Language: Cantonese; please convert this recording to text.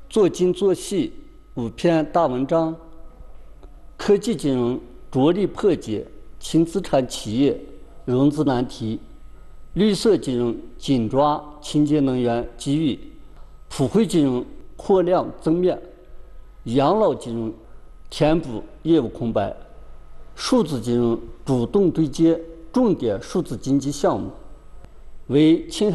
做精做细5篇大文章。科技金融着力破解轻资产企业融资难题，绿色金融紧抓清洁能源机遇，普惠金融扩量增面，养老金融填补业务空白，数字金融主动对接重点数字经济项目，为青海